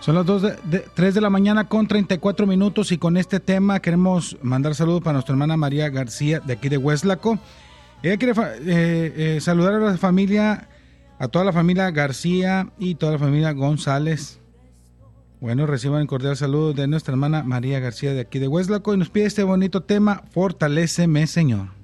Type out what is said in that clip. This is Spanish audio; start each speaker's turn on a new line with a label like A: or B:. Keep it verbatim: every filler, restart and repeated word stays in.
A: Son las dos de, de, tres de la mañana con treinta y cuatro minutos y con este tema queremos mandar saludos para nuestra hermana María García de aquí de Hueslaco. Ella quiere eh, eh, saludar a la familia, a toda la familia García y toda la familia González. Bueno, reciban el cordial saludo de nuestra hermana María García de aquí de Hueslaco y nos pide este bonito tema, Fortaléceme, Señor.